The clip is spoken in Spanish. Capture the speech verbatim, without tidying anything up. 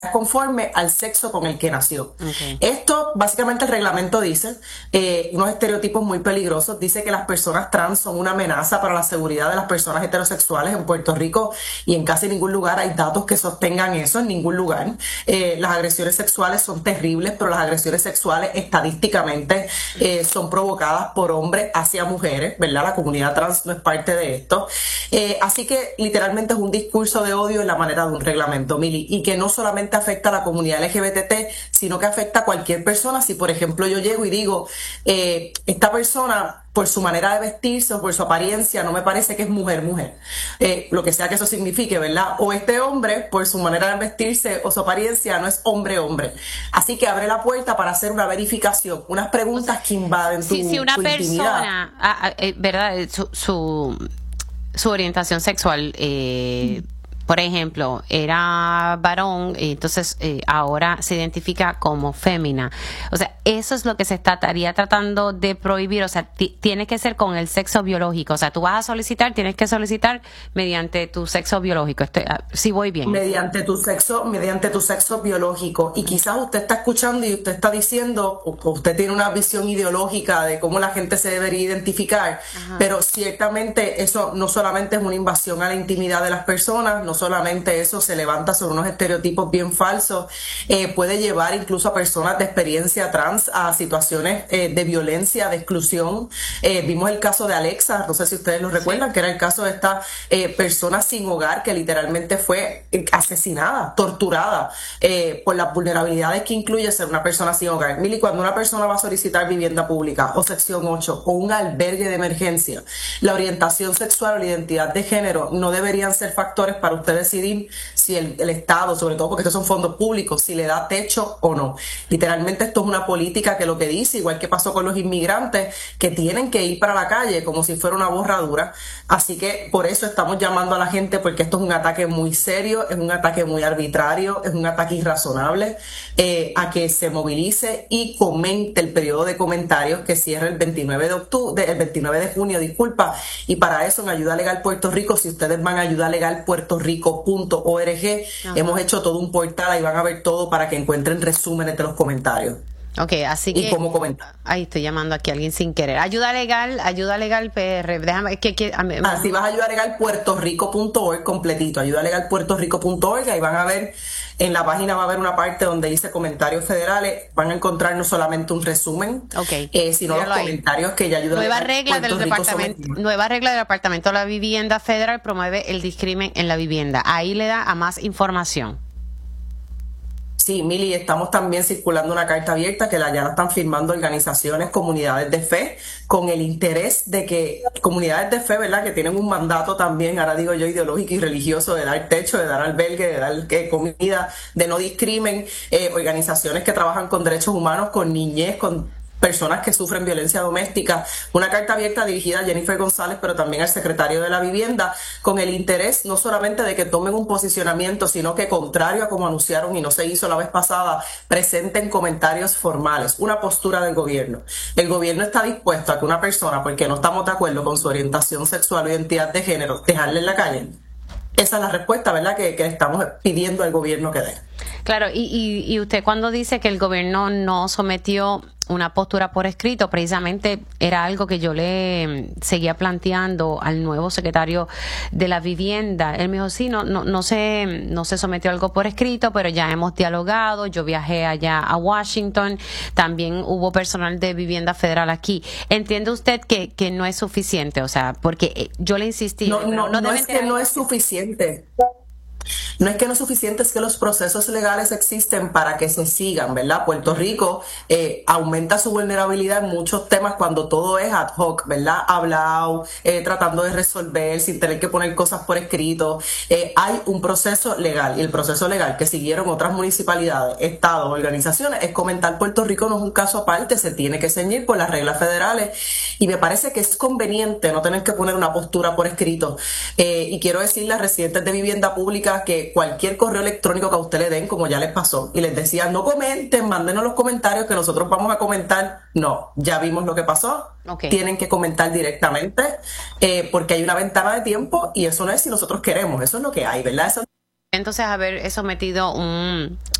conforme al sexo con el que nació. Okay. Esto, básicamente, el reglamento dice eh, unos estereotipos muy peligrosos. Dice que las personas trans son una amenaza para la seguridad de las personas heterosexuales en Puerto Rico, y en casi ningún lugar hay datos que sostengan eso, en ningún lugar. Eh, las agresiones sexuales son terribles, pero las agresiones sexuales estadísticamente eh, son provocadas por hombres hacia mujeres, ¿verdad? La comunidad trans no es parte de esto. Eh, así que literalmente es un discurso de odio en la manera de un reglamento, Mili, y que no solamente afecta a la comunidad L G B T T, sino que afecta a cualquier persona. Si, por ejemplo, yo llego y digo, eh, esta persona, por su manera de vestirse o por su apariencia, no me parece que es mujer, mujer. Eh, lo que sea que eso signifique, ¿verdad? O este hombre, por su manera de vestirse o su apariencia, no es hombre, hombre. Así que abre la puerta para hacer una verificación, unas preguntas, o sea, que invaden si, tu, si una tu persona, intimidad. a, a, eh, ¿verdad? Su, su, su orientación sexual, eh, por ejemplo, era varón, y entonces eh, ahora se identifica como fémina. O sea, eso es lo que se estaría tratando de prohibir. O sea, tiene que ser con el sexo biológico. O sea, tú vas a solicitar, tienes que solicitar mediante tu sexo biológico. Estoy, si voy bien. Mediante tu sexo, mediante tu sexo biológico. Y quizás usted está escuchando y usted está diciendo, o usted tiene una visión ideológica de cómo la gente se debería identificar. Ajá. Pero ciertamente eso no solamente es una invasión a la intimidad de las personas, no solamente eso se levanta sobre unos estereotipos bien falsos, eh, puede llevar incluso a personas de experiencia trans a situaciones eh, de violencia, de exclusión. Eh, vimos el caso de Alexa, no sé si ustedes lo recuerdan, sí, que era el caso de esta eh, persona sin hogar que literalmente fue asesinada, torturada eh, por las vulnerabilidades que incluye ser una persona sin hogar. Mili, cuando una persona va a solicitar vivienda pública o sección ocho o un albergue de emergencia, la orientación sexual o la identidad de género no deberían ser factores para usted decidir si el, el Estado, sobre todo porque estos son fondos públicos, si le da techo o no. Literalmente esto es una política que lo que dice, igual que pasó con los inmigrantes, que tienen que ir para la calle como si fuera una borradura. Así que por eso estamos llamando a la gente, porque esto es un ataque muy serio, es un ataque muy arbitrario, es un ataque irrazonable, eh, a que se movilice y comente el periodo de comentarios que cierra el veintinueve de octubre, el veintinueve de junio, disculpa, y para eso en Ayuda Legal Puerto Rico, si ustedes van a ayuda legal puerto rico punto org, hemos hecho todo un portal, ahí van a ver todo para que encuentren resúmenes de los comentarios. Ok, así y que... cómo comentar. Ahí estoy llamando aquí a alguien sin querer. Ayuda legal, ayuda legal P R. Déjame que... que a mí, ah, si vas a ayuda legal puerto rico punto org completito, ayuda legal puerto rico punto org, ahí van a ver, en la página va a haber una parte donde dice comentarios federales, van a encontrar no solamente un resumen, okay, eh, sino los ahí. comentarios que ya ayuda nueva legal regla Puerto del Rico departamento, sometió. nueva regla del Departamento de la Vivienda Federal promueve el discrimen en la vivienda. Ahí le da a más información. Sí, Mili, estamos también circulando una carta abierta que la, ya la están firmando organizaciones, comunidades de fe, con el interés de que comunidades de fe, ¿verdad?, que tienen un mandato también, ahora digo yo, ideológico y religioso, de dar techo, de dar albergue, de dar eh, comida, de no discrimen, eh, organizaciones que trabajan con derechos humanos, con niñez, con personas que sufren violencia doméstica. Una carta abierta dirigida a Jennifer González, pero también al secretario de la Vivienda, con el interés no solamente de que tomen un posicionamiento, sino que, contrario a como anunciaron y no se hizo la vez pasada, presenten comentarios formales, una postura del gobierno. El gobierno está dispuesto a que una persona, porque no estamos de acuerdo con su orientación sexual o identidad de género, dejarle en la calle. Esa es la respuesta, ¿verdad?, que, que estamos pidiendo al gobierno que dé. Claro, y, y, y usted cuando dice que el gobierno no sometió una postura por escrito, precisamente era algo que yo le seguía planteando al nuevo secretario de la Vivienda. Él me dijo, sí, no, no, no se, no se sometió algo por escrito, pero ya hemos dialogado. Yo viajé allá a Washington, también hubo personal de Vivienda Federal aquí. ¿Entiende usted que, que no es suficiente? O sea, porque yo le insistí. No, no, no, no es que no es suficiente. No es que no es suficiente, es que los procesos legales existen para que se sigan, ¿verdad? Puerto Rico eh, aumenta su vulnerabilidad en muchos temas cuando todo es ad hoc, ¿verdad? Hablado, eh, tratando de resolver sin tener que poner cosas por escrito. Eh, hay un proceso legal, y el proceso legal que siguieron otras municipalidades, estados, organizaciones, es comentar. Puerto Rico no es un caso aparte, se tiene que ceñir por las reglas federales, y me parece que es conveniente no tener que poner una postura por escrito. Eh, y quiero decirle a residentes de vivienda pública que cualquier correo electrónico que a usted le den, como ya les pasó, y les decía, no comenten, mándenos los comentarios que nosotros vamos a comentar. No, ya vimos lo que pasó. Okay. Tienen que comentar directamente, eh, porque hay una ventana de tiempo, y eso no es si nosotros queremos, eso es lo que hay, ¿verdad? Eso Entonces haber sometido un